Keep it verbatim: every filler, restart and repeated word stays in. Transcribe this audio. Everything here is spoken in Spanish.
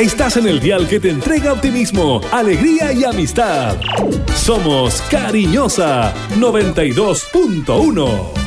Estás en el dial que te entrega optimismo, alegría y amistad. Somos Cariñosa noventa y dos punto uno.